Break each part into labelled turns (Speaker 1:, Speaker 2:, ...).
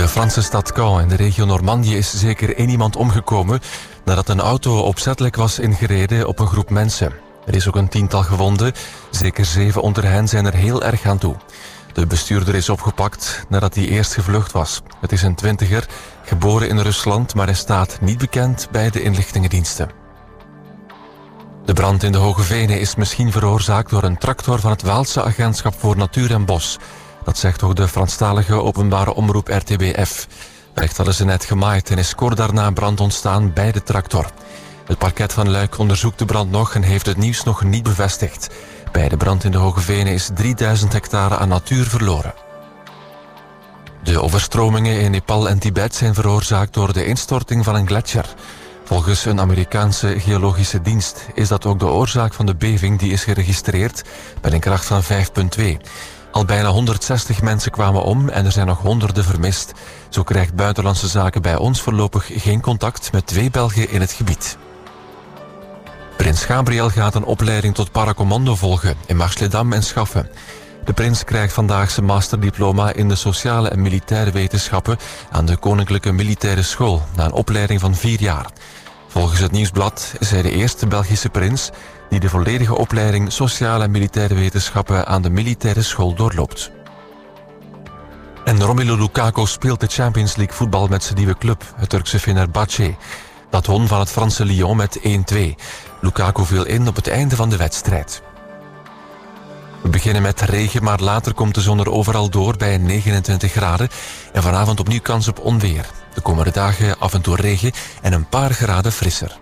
Speaker 1: de Franse stad Caen in de regio Normandië is zeker 1 iemand omgekomen nadat een auto opzettelijk was ingereden op een groep mensen. Er is ook een 10-tal gewonden, zeker 7 onder hen zijn er heel erg aan toe. De bestuurder is opgepakt nadat hij eerst gevlucht was. Het is een 20er, geboren in Rusland, maar hij staat niet bekend bij de inlichtingendiensten. De brand in de Hoge Venen is misschien veroorzaakt door een tractor van het Waalse Agentschap voor Natuur en Bos. Dat zegt ook de Franstalige openbare omroep RTBF. Wellicht hadden ze net gemaaid en is kort daarna brand ontstaan bij de tractor. Het parket van Luik onderzoekt de brand nog en heeft het nieuws nog niet bevestigd. Bij de brand in de Hoge Venen is 3000 hectare aan natuur verloren. De overstromingen in Nepal en Tibet zijn veroorzaakt door de instorting van een gletsjer. Volgens een Amerikaanse geologische dienst is dat ook de oorzaak van de beving die is geregistreerd met een kracht van 5,2. Al bijna 160 mensen kwamen om en er zijn nog honderden vermist. Zo krijgt Buitenlandse Zaken bij ons voorlopig geen contact met 2 Belgen in het gebied. Prins Gabriel gaat een opleiding tot paracommando volgen in Marsledam en Schaffen. De prins krijgt vandaag zijn masterdiploma in de sociale en militaire wetenschappen aan de Koninklijke Militaire School, na een opleiding van 4 jaar. Volgens het Nieuwsblad is hij de eerste Belgische prins die de volledige opleiding sociale en militaire wetenschappen aan de militaire school doorloopt. En Romelu Lukaku speelt de Champions League voetbal met zijn nieuwe club, het Turkse Fenerbahçe. Dat won van het Franse Lyon met 1-2. Lukaku viel in op het einde van de wedstrijd. We beginnen met regen, maar later komt de zon er overal door bij 29 graden. En vanavond opnieuw kans op onweer. De komende dagen af en toe regen en een paar graden frisser.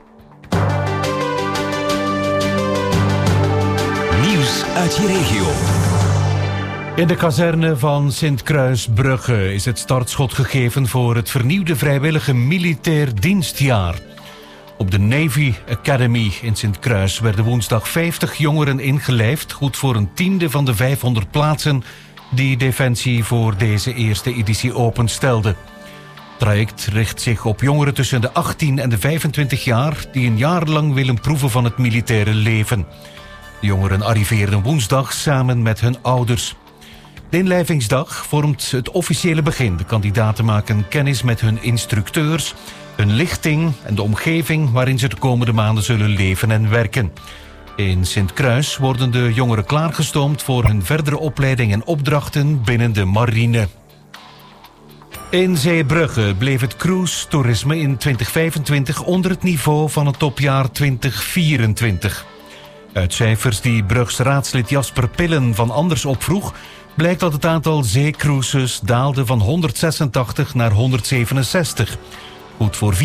Speaker 2: Nieuws uit je regio.
Speaker 3: In de kazerne van Sint-Kruisbrugge is het startschot gegeven voor het vernieuwde vrijwillige militair dienstjaar. Op de Navy Academy in Sint-Kruis werden woensdag 50 jongeren ingelijfd, goed voor een 1/10 van de 500 plaatsen die Defensie voor deze eerste editie openstelde. Het traject richt zich op jongeren tussen de 18 en de 25 jaar die een jaar lang willen proeven van het militaire leven. De jongeren arriveerden woensdag samen met hun ouders. De inlijvingsdag vormt het officiële begin. De kandidaten maken kennis met hun instructeurs, hun lichting en de omgeving waarin ze de komende maanden zullen leven en werken. In Sint-Kruis worden de jongeren klaargestoomd voor hun verdere opleiding en opdrachten binnen de marine. In Zeebrugge bleef het cruise-toerisme in 2025 onder het niveau van het topjaar 2024. Uit cijfers die Brugs raadslid Jasper Pillen van Anders opvroeg, blijkt dat het aantal zeecruises daalde van 186 naar 167. Goed voor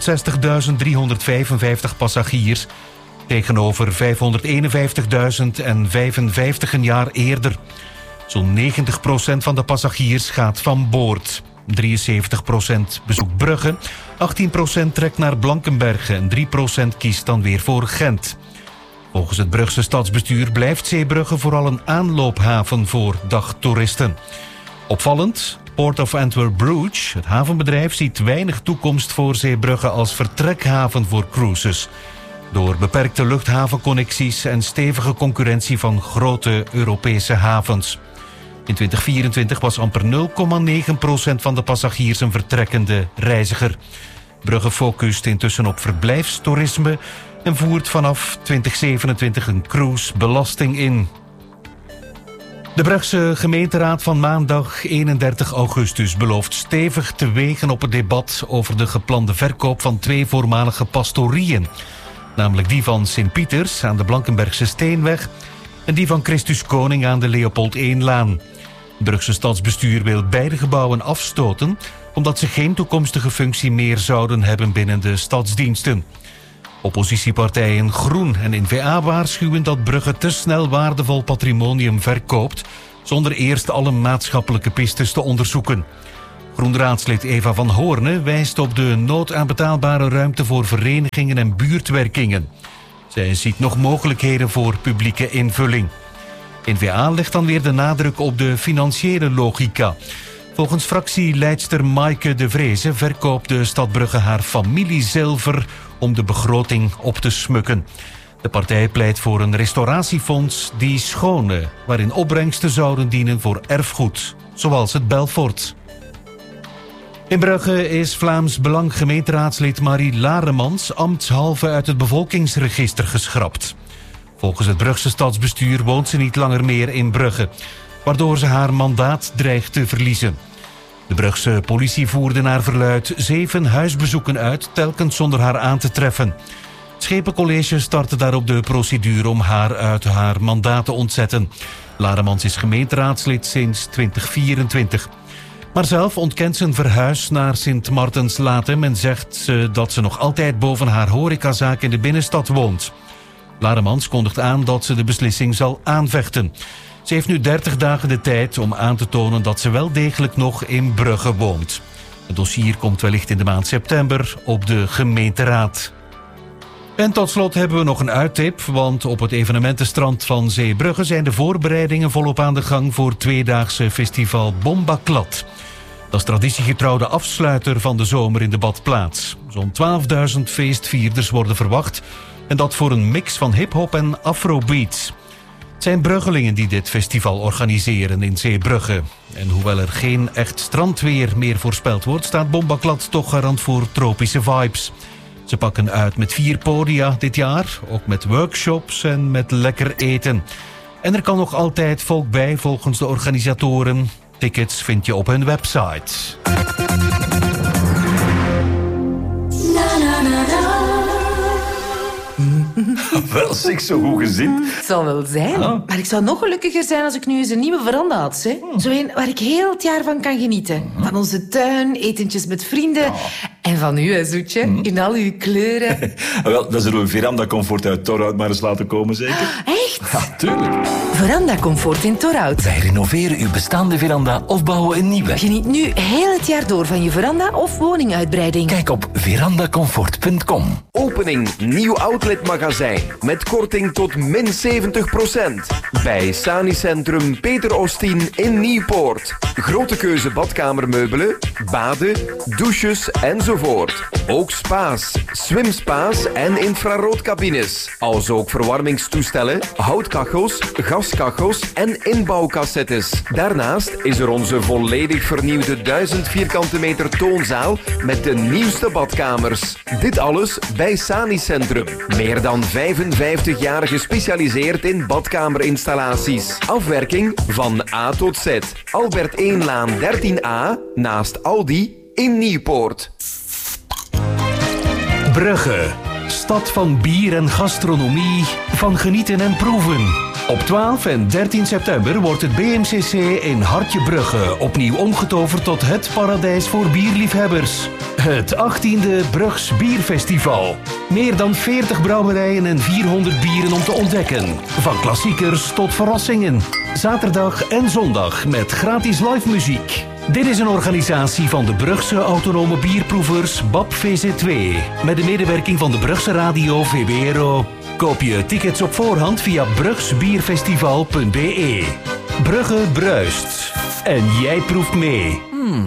Speaker 3: 460.355 passagiers, tegenover 551.055 een jaar eerder. Zo'n 90% van de passagiers gaat van boord. 73% bezoekt Brugge, 18% trekt naar Blankenberge en 3% kiest dan weer voor Gent. Volgens het Brugse stadsbestuur blijft Zeebrugge vooral een aanloophaven voor dagtoeristen. Opvallend, Port of Antwerp-Bruges, het havenbedrijf, ziet weinig toekomst voor Zeebrugge als vertrekhaven voor cruises. Door beperkte luchthavenconnecties en stevige concurrentie van grote Europese havens. In 2024 was amper 0,9% van de passagiers een vertrekkende reiziger. Brugge focust intussen op verblijfstoerisme en voert vanaf 2027 een cruisebelasting in. De Brugse gemeenteraad van maandag 31 augustus belooft stevig te wegen op het debat over de geplande verkoop van 2 voormalige pastorieën. Namelijk die van Sint-Pieters aan de Blankenbergse Steenweg en die van Christus Koning aan de Leopold I-laan. Het Brugse stadsbestuur wil beide gebouwen afstoten omdat ze geen toekomstige functie meer zouden hebben binnen de stadsdiensten. Oppositiepartijen Groen en N-VA waarschuwen dat Brugge te snel waardevol patrimonium verkoopt zonder eerst alle maatschappelijke pistes te onderzoeken. Groen-raadslid Eva van Hoorne wijst op de nood aan betaalbare ruimte voor verenigingen en buurtwerkingen. Zij ziet nog mogelijkheden voor publieke invulling. N-VA legt dan weer de nadruk op de financiële logica. Volgens fractieleidster Maaike de Vreese verkoopt de stad Brugge haar familiezilver om de begroting op te smukken. De partij pleit voor een restauratiefonds die schone, waarin opbrengsten zouden dienen voor erfgoed, zoals het Belfort. In Brugge is Vlaams Belang gemeenteraadslid Marie Laremans ambtshalve uit het bevolkingsregister geschrapt. Volgens het Brugse stadsbestuur woont ze niet langer meer in Brugge, waardoor ze haar mandaat dreigt te verliezen. De Brugse politie voerde naar verluidt 7 huisbezoeken uit, telkens zonder haar aan te treffen. Het Schepencollege startte daarop de procedure om haar uit haar mandaat te ontzetten. Laremans is gemeenteraadslid sinds 2024. Maar zelf ontkent ze een verhuis naar Sint-Martens-Latem en zegt dat ze nog altijd boven haar horecazaak in de binnenstad woont. Laremans kondigt aan dat ze de beslissing zal aanvechten. Ze heeft nu 30 dagen de tijd om aan te tonen dat ze wel degelijk nog in Brugge woont. Het dossier komt wellicht in de maand september op de gemeenteraad. En tot slot hebben we nog een uittip, want op het evenementenstrand van Zeebrugge zijn de voorbereidingen volop aan de gang voor het tweedaagse festival Bombaklat. Dat is traditiegetrouw de afsluiter van de zomer in de badplaats. Zo'n 12.000 feestvierders worden verwacht en dat voor een mix van hip-hop en afrobeats. Het zijn Bruggelingen die dit festival organiseren in Zeebrugge. En hoewel er geen echt strandweer meer voorspeld wordt, staat Bombaklat toch garant voor tropische vibes. Ze pakken uit met 4 podia dit jaar, ook met workshops en met lekker eten. En er kan nog altijd volk bij volgens de organisatoren. Tickets vind je op hun website.
Speaker 2: Wel, zeg, zo goed gezind.
Speaker 4: Het zal wel zijn. Maar ik zou nog gelukkiger zijn als ik nu eens een nieuwe veranda had. Hè? Zo een waar ik heel het jaar van kan genieten. Van onze tuin, etentjes met vrienden. En van u, hè, Zoetje, in al uw kleuren.
Speaker 2: Wel, dan zullen we Veranda Comfort uit Torhout maar eens laten komen, zeker?
Speaker 4: Echt?
Speaker 2: Ja, tuurlijk.
Speaker 4: Veranda Comfort in Torhout.
Speaker 5: Wij renoveren uw bestaande veranda of bouwen een nieuwe.
Speaker 4: Geniet nu heel het jaar door van je veranda of woninguitbreiding.
Speaker 5: Kijk op verandacomfort.com.
Speaker 6: Opening nieuw outletmagazijn met korting tot min 70%. Bij Sani Centrum Peter Ostien in Nieuwpoort. Grote keuze badkamermeubelen, baden, douches enzovoort. Ook spa's, swimspa's en infraroodcabines. Als ook verwarmingstoestellen, houtkachels, gaskachels en inbouwcassettes. Daarnaast is er onze volledig vernieuwde 1000 vierkante meter toonzaal met de nieuwste badkamers. Dit alles bij Sani Centrum. Meer dan 55 jaar gespecialiseerd in badkamerinstallaties. Afwerking van A tot Z. Albert 1-laan 13A naast Aldi in Nieuwpoort.
Speaker 3: Brugge, stad van bier en gastronomie, van genieten en proeven. Op 12 en 13 september wordt het BMCC in Hartje Brugge opnieuw omgetoverd tot het paradijs voor bierliefhebbers. Het 18e Brugs Bierfestival. Meer dan 40 brouwerijen en 400 bieren om te ontdekken. Van klassiekers tot verrassingen. Zaterdag en zondag met gratis live muziek. Dit is een organisatie van de Brugse autonome bierproevers BAP VZ2. Met de medewerking van de Brugse radio VBRO. Koop je tickets op voorhand via brugsbierfestival.be. Brugge bruist. En jij proeft mee.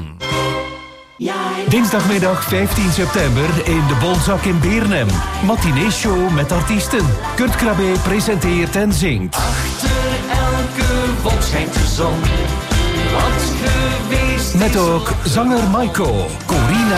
Speaker 3: Dinsdagmiddag 15 september in de Bolzak in Beernem. Matinee-show met artiesten. Kurt Krabbe presenteert en zingt.
Speaker 7: Achter elke wolk schijnt de zon. Wat geweest is
Speaker 3: Met ook zanger Maiko, Corina